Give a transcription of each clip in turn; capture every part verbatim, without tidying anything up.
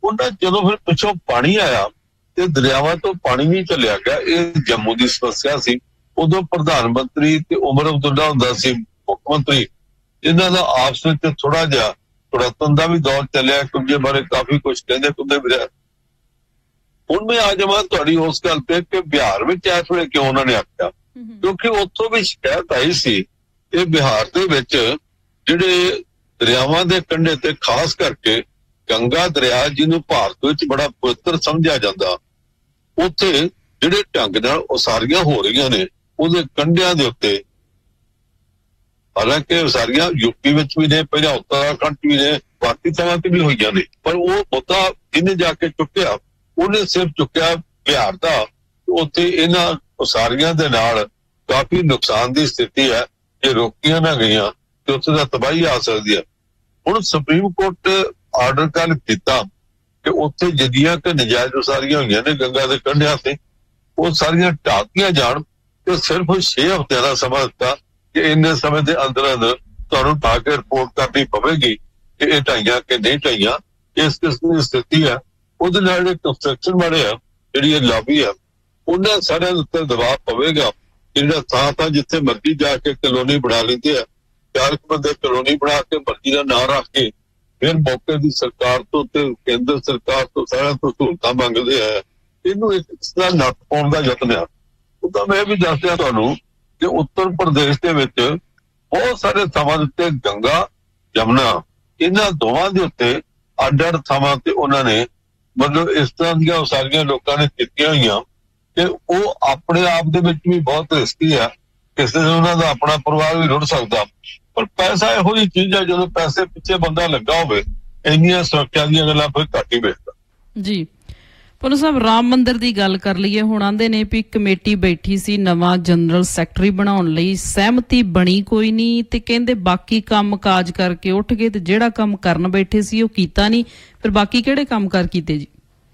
ਉਹਨਾਂ ਜਦੋਂ ਫਿਰ ਪਿੱਛੋਂ ਪਾਣੀ ਆਇਆ ਤੇ ਦਰਿਆਵਾਂ ਤੋਂ ਪਾਣੀ ਨਹੀਂ ਚੱਲਿਆ ਗਿਆ, ਇਹ ਜੰਮੂ ਦੀ ਸਮੱਸਿਆ ਸੀ। ਉਦੋਂ ਪ੍ਰਧਾਨ ਮੰਤਰੀ ਤੇ ਉਮਰ ਅਬਦੁੱਲਾ ਹੁੰਦਾ ਸੀ ਮੁੱਖ ਮੰਤਰੀ, ਇਹਨਾਂ ਦਾ ਆਪਸ ਵਿੱਚ ਥੋੜਾ ਜਿਹਾ ਧੜਕਣ ਦਾ ਵੀ ਦੌਰ ਚੱਲਿਆ, ਕੁਝ ਬਾਰੇ ਕਾਫੀ ਕੁਝ ਕਹਿੰਦੇ ਕੁੰਦੇ ਵੀ ਰਿਹਾ। ਹੁਣ ਮੈਂ ਆ ਜਾਵਾਂ ਤੁਹਾਡੀ ਉਸ ਗੱਲ ਤੇ ਕਿ ਬਿਹਾਰ ਵਿੱਚ ਇਸ ਵੇਲੇ ਕਿਉਂ ਉਹਨਾਂ ਨੇ ਆਖਿਆ, ਕਿਉਂਕਿ ਉੱਥੋਂ ਵੀ ਸ਼ਿਕਾਇਤ ਆਈ ਸੀ ਕਿ ਬਿਹਾਰ ਦੇ ਵਿੱਚ ਜਿਹੜੇ ਦਰਿਆਵਾਂ ਦੇ ਕੰਢੇ ਤੇ ਖਾਸ ਕਰਕੇ ਗੰਗਾ ਦਰਿਆ ਜਿਹਨੂੰ ਭਾਰਤ ਵਿੱਚ ਬੜਾ ਪਵਿੱਤਰ ਸਮਝਿਆ ਜਾਂਦਾ, ਉੱਥੇ ਜਿਹੜੇ ਢੰਗ ਨਾਲ ਉਸਾਰੀਆਂ ਹੋ ਰਹੀਆਂ ਨੇ ਉਹਦੇ ਕੰਢਿਆਂ ਦੇ ਉੱਤੇ, ਹਾਲਾਂਕਿ ਉਸਾਰੀਆਂ ਯੂਪੀ ਵਿੱਚ ਵੀ ਨੇ, ਪਹਿਲਾਂ ਉੱਤਰਾਖੰਡ ਵੀ ਨੇ, ਬਾਕੀ ਥਾਵਾਂ ਤੇ ਵੀ ਹੋਈਆਂ ਨੇ, ਪਰ ਉਹ ਮੁੱਦਾ ਜਿਹਨੇ ਜਾ ਕੇ ਚੁੱਕਿਆ ਉਹਨੇ ਸਿਰਫ ਚੁੱਕਿਆ ਬਿਹਾਰ ਦਾ। ਉੱਥੇ ਇਹਨਾਂ ਉਸਾਰੀਆਂ ਦੇ ਨਾਲ ਕਾਫੀ ਨੁਕਸਾਨ ਦੀ ਸਥਿਤੀ ਹੈ, ਜੇ ਰੋਕੀਆਂ ਨਾ ਗਈਆਂ ਤੇ ਉੱਥੇ ਦਾ ਤਬਾਹੀ ਆ ਸਕਦੀ ਹੈ। ਹੁਣ ਸੁਪਰੀਮ ਕੋਰਟ ਆਰਡਰ ਕੱਲ ਕੀਤਾ ਕਿ ਉੱਥੇ ਜਿਹੜੀਆਂ ਕਿ ਨਜਾਇਜ਼ ਉਸਾਰੀਆਂ ਹੋਈਆਂ ਨੇ ਗੰਗਾ ਦੇ ਕੰਢਿਆਂ ਤੇ, ਉਹ ਸਾਰੀਆਂ ਢਾਕੀਆਂ ਜਾਣ ਤੇ ਸਿਰਫ ਛੇ ਹਫ਼ਤਿਆਂ ਦਾ ਸਮਾਂ ਦਿੱਤਾ ਕਿ ਇੰਨੇ ਸਮੇਂ ਦੇ ਅੰਦਰ ਅੰਦਰ ਤੁਹਾਨੂੰ ਢਾ ਕੇ ਰਿਪੋਰਟ ਕਰਨੀ ਪਵੇਗੀ ਕਿ ਇਹ ਢਾਈਆਂ ਕਿ ਨਹੀਂ ਢਾਈਆਂ। ਇਸ ਕਿਸਮ ਦੀ ਸਥਿਤੀ ਹੈ। ਉਹਦੇ ਨਾਲ ਜਿਹੜੇ ਕੰਸਟਰਕਸ਼ਨ ਵਾਲੇ ਆ, ਜਿਹੜੀ ਇਹ ਲਾਬੀ ਆ, ਉਹਨਾਂ ਸਾਰਿਆਂ ਦੇ ਉੱਤੇ ਦਬਾਅ ਪਵੇਗਾ ਕਿ ਜਿਹੜਾ ਥਾਂ ਥਾਂ ਜਿੱਥੇ ਮਰਜ਼ੀ ਜਾ ਕੇ ਕਲੋਨੀ ਬਣਾ ਲੈਂਦੇ ਆ, ਚਾਰ ਬੰਦੇ ਕਲੋਨੀ ਬਣਾ ਕੇ ਮਰਜ਼ੀ ਦਾ ਨਾਂ ਰੱਖ ਕੇ ਫਿਰ ਮੌਕੇ ਦੀ ਸਰਕਾਰ ਤੋਂ ਤੇ ਕੇਂਦਰ ਸਰਕਾਰ ਤੋਂ ਸਾਰਿਆਂ ਤੋਂ ਸਹੂਲਤਾਂ ਮੰਗਦੇ ਆ। ਇਹਨੂੰ ਇੱਕ ਤਰ੍ਹਾਂ ਨੱਥ ਪਾਉਣ ਦਾ ਯਤਨ ਆ। ਉਹ ਤਾਂ ਮੈਂ ਵੀ ਦੱਸਿਆ ਤੁਹਾਨੂੰ ਕਿ ਉੱਤਰ ਪ੍ਰਦੇਸ਼ ਦੇ ਵਿੱਚ ਬਹੁਤ ਸਾਰੇ ਥਾਵਾਂ ਦੇ ਉੱਤੇ ਗੰਗਾ ਯਮੁਨਾ, ਇਹਨਾਂ ਦੋਵਾਂ ਦੇ ਉੱਤੇ ਅੱਡ ਅੱਡ ਥਾਵਾਂ ਤੇ ਉਹਨਾਂ ਨੇ ਮਤਲਬ ਇਸ ਤਰ੍ਹਾਂ ਦੀਆਂ ਉਸਾਰੀਆਂ ਲੋਕਾਂ ਨੇ ਕੀਤੀਆਂ ਹੋਈਆਂ ਕਿ ਉਹ ਆਪਣੇ ਆਪ ਦੇ ਵਿੱਚ ਵੀ ਬਹੁਤ ਰਿਸਕੀ ਆ। ਕਿਸੇ ਦਿਨ ਉਹਨਾਂ ਦਾ ਆਪਣਾ ਪਰਿਵਾਰ ਵੀ ਰੁੜ ਸਕਦਾ। ਪਰ ਪੈਸਾ ਇਹੋ ਜਿਹੀ ਚੀਜ਼ ਹੈ, ਜਦੋਂ ਪੈਸੇ ਪਿੱਛੇ ਬੰਦਾ ਲੱਗਾ ਹੋਵੇ, ਇੰਨੀਆਂ ਸੁਰੱਖਿਆ ਦੀਆਂ ਗੱਲਾਂ ਫਿਰ ਘੱਟ ਹੀ ਵੇਖਦਾ ਜੀ। ਪੋਨੂ ਸਾਹਿਬ, ਰਾਮ ਮੰਦਿਰ ਦੀ ਗੱਲ ਕਰ ਲਈਏ। ਹੁਣ ਆਂਦੇ ਨੇ ਵੀ ਕਮੇਟੀ ਬੈਠੀ ਸੀ ਨਵਾਂ ਜਨਰਲ ਸੈਕਟਰੀ ਬਣਾਉਣ ਲਈ, ਸਹਿਮਤੀ ਬਣੀ ਕੋਈ ਨਹੀਂ ਤੇ ਕਹਿੰਦੇ ਬਾਕੀ ਕੰਮ ਕਾਜ ਕਰਕੇ ਉੱਠ ਗਏ ਤੇ ਜਿਹੜਾ ਕੰਮ ਕਰਨ ਬੈਠੇ ਸੀ ਉਹ ਕੀਤਾ ਨਹੀਂ। ਫਿਰ ਬਾਕੀ ਕਿਹੜੇ ਕੰਮ ਕਾਰ ਕੀਤੇ ਜੀ?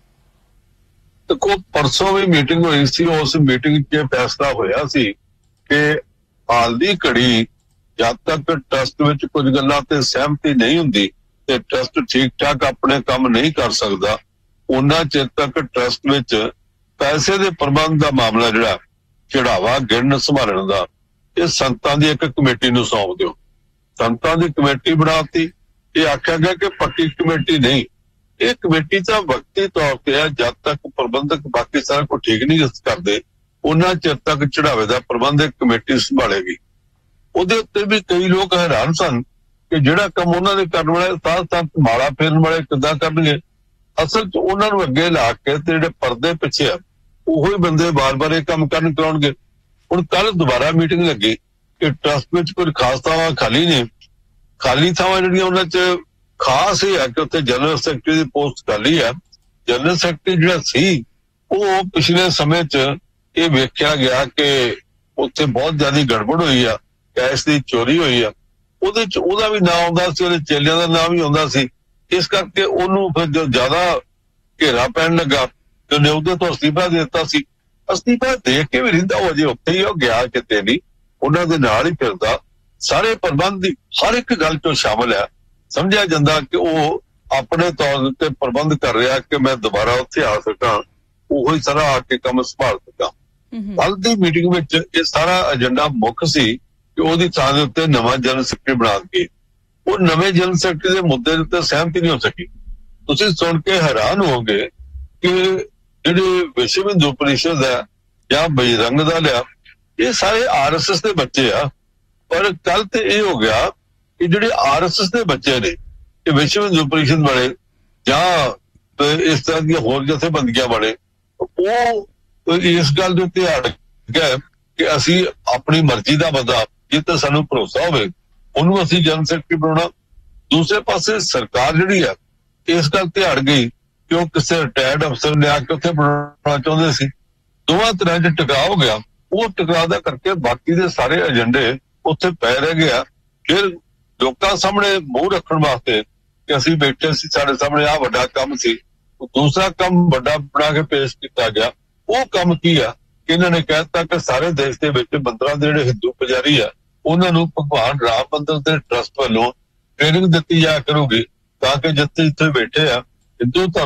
ਦੇਖੋ, ਪਰਸੋਂ ਵੀ ਮੀਟਿੰਗ ਹੋਈ ਸੀ, ਉਸ ਮੀਟਿੰਗ 'ਚ ਫੈਸਲਾ ਹੋਇਆ ਸੀ ਕਿ ਹਾਲ ਦੀ ਘੜੀ ਜਦ ਤੱਕ ਟਰਸਟ ਵਿੱਚ ਕੁਝ ਗੱਲਾਂ ਤੇ ਸਹਿਮਤੀ ਨਹੀਂ ਹੁੰਦੀ ਤੇ ਟਰਸਟ ਠੀਕ ਠਾਕ ਆਪਣੇ ਕੰਮ ਨਹੀਂ ਕਰ ਸਕਦਾ, ਉਹਨਾਂ ਚਿਰ ਤੱਕ ਟਰਸਟ ਵਿੱਚ ਪੈਸੇ ਦੇ ਪ੍ਰਬੰਧ ਦਾ ਮਾਮਲਾ ਜਿਹੜਾ ਚੜਾਵਾ ਗਿਣਨ ਸੰਭਾਲਣ ਦਾ, ਇਹ ਸੰਤਾਂ ਦੀ ਇੱਕ ਕਮੇਟੀ ਨੂੰ ਸੌਂਪ ਦਿਓ। ਸੰਤਾਂ ਦੀ ਕਮੇਟੀ ਬਣਾਤੀ। ਇਹ ਆਖਿਆ ਗਿਆ ਕਿ ਪੱਕੀ ਕਮੇਟੀ ਨਹੀਂ, ਇਹ ਕਮੇਟੀ ਤਾਂ ਵਕਤੀ ਤੌਰ ਤੇ ਹੈ। ਜਦ ਤੱਕ ਪ੍ਰਬੰਧਕ ਬਾਕੀ ਸਾਰਾ ਕੁਝ ਠੀਕ ਨਹੀਂ ਕਰਦੇ, ਉਹਨਾਂ ਚਿਰ ਤੱਕ ਚੜਾਵੇ ਦਾ ਪ੍ਰਬੰਧ ਇੱਕ ਕਮੇਟੀ ਸੰਭਾਲੇਗੀ। ਉਹਦੇ ਉੱਤੇ ਵੀ ਕਈ ਲੋਕ ਹੈਰਾਨ ਸਨ ਕਿ ਜਿਹੜਾ ਕੰਮ ਉਹਨਾਂ ਦੇ ਕਰਨ ਵਾਲੇ ਤਾਂ ਤਾਂ ਮਾਲਾ ਫੇਰਨ ਵਾਲੇ ਕਿੱਦਾਂ ਕਰਨਗੇ। ਅਸਲ 'ਚ ਉਹਨਾਂ ਨੂੰ ਅੱਗੇ ਲਾ ਕੇ ਤੇ ਜਿਹੜੇ ਪਰਦੇ ਪਿੱਛੇ ਆ ਉਹੀ ਬੰਦੇ ਵਾਰ-ਵਾਰ ਇਹ ਕੰਮ ਕਰਨ ਕਰਾਉਣਗੇ। ਹੁਣ ਕੱਲ ਦੁਬਾਰਾ ਮੀਟਿੰਗ ਲੱਗੀ ਕਿ ਟਰਸਟ ਵਿੱਚ ਕੁਝ ਖਾਸ ਥਾਵਾਂ ਖਾਲੀ ਨੇ। ਖਾਲੀ ਥਾਵਾਂ ਜਿਹੜੀਆਂ ਉਹਨਾਂ 'ਚ ਖਾਸ ਇਹ ਆ ਕਿ ਉੱਥੇ ਜਨਰਲ ਸੈਕਟਰੀ ਦੀ ਪੋਸਟ ਖਾਲੀ ਆ। ਜਨਰਲ ਸੈਕਟਰੀ ਜਿਹੜਾ ਸੀ ਉਹ ਪਿਛਲੇ ਸਮੇਂ 'ਚ ਇਹ ਵੇਖਿਆ ਗਿਆ ਕਿ ਉੱਥੇ ਬਹੁਤ ਜ਼ਿਆਦਾ ਗੜਬੜ ਹੋਈ ਆ, ਕੈਸ਼ ਦੀ ਚੋਰੀ ਹੋਈ ਆ। ਉਹਦੇ 'ਚ ਉਹਦਾ ਵੀ ਨਾਂ ਆਉਂਦਾ ਸੀ, ਉਹਦੇ ਚੇਲਿਆਂ ਦਾ ਨਾਂ ਵੀ ਆਉਂਦਾ ਸੀ। ਇਸ ਕਰਕੇ ਉਹਨੂੰ ਫਿਰ ਜੋ ਜ਼ਿਆਦਾ ਘੇਰਾ ਪੈਣ ਲੱਗਾ ਤੇ ਉਹਨੇ ਉਹਦੇ ਤੋਂ ਅਸਤੀਫਾ ਦੇ ਦਿੱਤਾ ਸੀ। ਅਸਤੀਫਾ ਦੇ ਕੇ ਵੀ ਰਹਿੰਦਾ, ਉਹ ਅਜੇ ਉੱਥੇ ਹੀ, ਉਹ ਗਿਆ ਕਿਤੇ ਨਹੀਂ, ਉਹਨਾਂ ਦੇ ਨਾਲ ਹੀ ਫਿਰਦਾ। ਸਾਰੇ ਪ੍ਰਬੰਧ ਦੀ ਹਰ ਇੱਕ ਗੱਲ 'ਚੋਂ ਸ਼ਾਮਲ ਹੈ। ਸਮਝਿਆ ਜਾਂਦਾ ਕਿ ਉਹ ਆਪਣੇ ਤੌਰ ਉੱਤੇ ਪ੍ਰਬੰਧ ਕਰ ਰਿਹਾ ਕਿ ਮੈਂ ਦੁਬਾਰਾ ਉੱਥੇ ਆ ਸਕਾਂ, ਉਹੀ ਸਾਰਾ ਆ ਕੇ ਕੰਮ ਸੰਭਾਲ ਸਕਾਂ। ਕੱਲ ਦੀ ਮੀਟਿੰਗ ਵਿੱਚ ਇਹ ਸਾਰਾ ਏਜੰਡਾ ਮੁੱਖ ਸੀ ਕਿ ਉਹਦੀ ਥਾਂ ਦੇ ਉੱਤੇ ਨਵਾਂ ਜਨਰਲ ਸੈਕਟਰੀ ਬਣਾ ਕੇ ਉਹ ਨਵੇਂ ਜਨਰਲ ਸੈਕਟਰੀ ਦੇ ਮੁੱਦੇ ਦੇ ਉੱਤੇ ਸਹਿਮਤੀ ਨਹੀਂ ਹੋ ਸਕੀ। ਤੁਸੀਂ ਸੁਣ ਕੇ ਹੈਰਾਨ ਹੋਵੋਗੇ ਕਿ ਜਿਹੜੇ ਵਿਸ਼ਵ ਹਿੰਦੂ ਪਰਿਸ਼ਦ ਹੈ ਜਾਂ ਬਜਰੰਗ ਦਲ ਆ, ਇਹ ਸਾਰੇ ਆਰ ਐਸ ਐਸ ਦੇ ਬੱਚੇ ਆ। ਪਰ ਕੱਲ ਤੇ ਇਹ ਹੋ ਗਿਆ ਕਿ ਜਿਹੜੇ ਆਰ ਐਸ ਐਸ ਦੇ ਬੱਚੇ ਨੇ, ਇਹ ਵਿਸ਼ਵ ਹਿੰਦੂ ਪਰਿਸ਼ਦ ਵਾਲੇ ਜਾਂ ਇਸ ਤਰ੍ਹਾਂ ਦੀਆਂ ਹੋਰ ਜਥੇਬੰਦੀਆਂ ਵਾਲੇ, ਉਹ ਇਸ ਗੱਲ ਦੇ ਉੱਤੇ ਅੜ ਗਏ ਕਿ ਅਸੀਂ ਆਪਣੀ ਮਰਜ਼ੀ ਦਾ ਬੰਦਾ ਜਿੱਥੇ ਸਾਨੂੰ ਭਰੋਸਾ ਹੋਵੇ ਉਹਨੂੰ ਅਸੀਂ ਜਨਰਲ ਸੈਕਟਰੀ ਬਣਾਉਣਾ। ਦੂਸਰੇ ਪਾਸੇ ਸਰਕਾਰ ਜਿਹੜੀ ਆ ਇਸ ਗੱਲ ਤੇ ਅੜ ਗਈ ਕਿ ਉਹ ਕਿਸੇ ਰਿਟਾਇਰਡ ਅਫਸਰ ਨੇ ਆ ਕੇ ਉੱਥੇ ਬਣਾਉਣਾ ਚਾਹੁੰਦੇ ਸੀ। ਦੋਵਾਂ ਤਰ੍ਹਾਂ ਚ ਟਕਰਾਅ ਹੋ ਗਿਆ। ਉਹ ਟਕਰਾਅ ਦਾ ਕਰਕੇ ਬਾਕੀ ਦੇ ਸਾਰੇ ਏਜੰਡੇ ਉੱਥੇ ਪੈ ਰਹਿ ਗਿਆ। ਫਿਰ ਲੋਕਾਂ ਸਾਹਮਣੇ ਮੂੰਹ ਰੱਖਣ ਵਾਸਤੇ ਕਿ ਅਸੀਂ ਬੈਠੇ ਸੀ, ਸਾਡੇ ਸਾਹਮਣੇ ਆਹ ਵੱਡਾ ਕੰਮ ਸੀ, ਦੂਸਰਾ ਕੰਮ ਵੱਡਾ ਬਣਾ ਕੇ ਪੇਸ਼ ਕੀਤਾ ਗਿਆ। ਉਹ ਕੰਮ ਕੀ ਆ ਕਿ ਇਹਨਾਂ ਨੇ ਕਹਿ ਦਿੱਤਾ ਕਿ ਸਾਰੇ ਦੇਸ਼ ਦੇ ਵਿੱਚ ਮੰਦਰਾਂ ਦੇ ਜਿਹੜੇ ਹਿੰਦੂ ਪੁਜਾਰੀ ਆ ਉਹਨਾਂ ਨੂੰ ਭਗਵਾਨ ਰਾਮ ਮੰਦਿਰ ਦੇ ਟਰਸਟ ਵੱਲੋਂ ਟ੍ਰੇਨਿੰਗ ਦਿੱਤੀ ਜਾ ਕਰੂਗੀ ਤਾਂ ਕਿ ਜਿੱਥੇ ਜਿੱਥੇ ਬੈਠੇ ਆ ਹਿੰਦੂ